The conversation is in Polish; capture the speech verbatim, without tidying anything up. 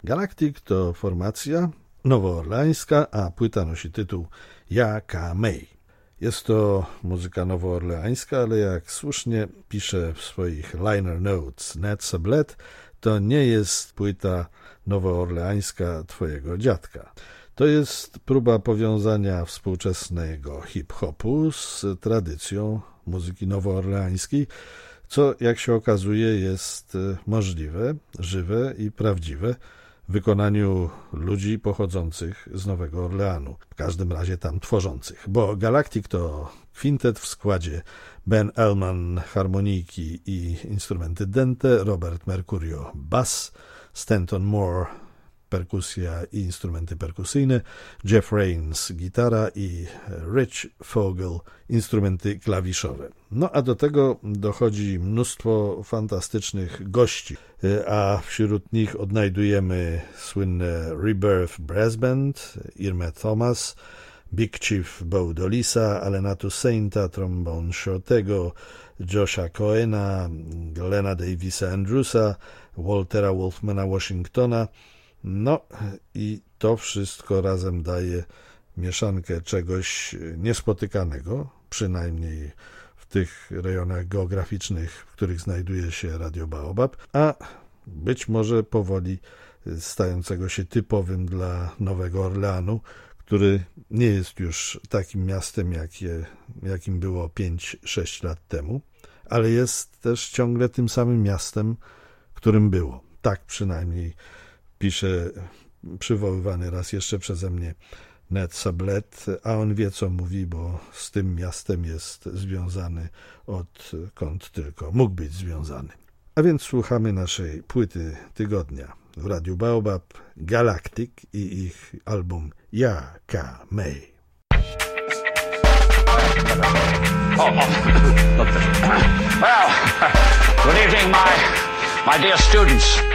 Galactic to formacja nowoorleańska, a płyta nosi tytuł Jaka May. Jest to muzyka nowoorleańska, ale jak słusznie pisze w swoich liner notes Ned Sublette, to nie jest płyta nowoorleańska twojego dziadka. To jest próba powiązania współczesnego hip-hopu z tradycją muzyki nowoorleańskiej, co jak się okazuje jest możliwe, żywe i prawdziwe w wykonaniu ludzi pochodzących z Nowego Orleanu, w każdym razie tam tworzących, bo Galactic to kwintet w składzie Ben Elman harmonijki i instrumenty dęte, Robert Mercurio bass, Stanton Moore perkusja i instrumenty perkusyjne, Jeff Rains gitara i Rich Fogel instrumenty klawiszowe. No a do tego dochodzi mnóstwo fantastycznych gości, a wśród nich odnajdujemy słynne Rebirth Brass Band, Irma Thomas, Big Chief Bo Dolisa, Alena Toussainta, trombone Shortego, Josha Cohena, Glena Davisa Andrewsa, Waltera Wolfmana Washingtona. No i to wszystko razem daje mieszankę czegoś niespotykanego, przynajmniej w tych rejonach geograficznych, w których znajduje się Radio Baobab, a być może powoli stającego się typowym dla Nowego Orleanu, który nie jest już takim miastem, jakie, jakim było pięć sześć lat temu, ale jest też ciągle tym samym miastem, którym było. Tak przynajmniej pisze przywoływany raz jeszcze przeze mnie Ned Sublette, a on wie, co mówi, bo z tym miastem jest związany odkąd tylko mógł być związany. A więc słuchamy naszej płyty tygodnia w Radiu Baobab, Galactic i ich album Jaka May. Oh, oh. Well, good evening, my, my dear students.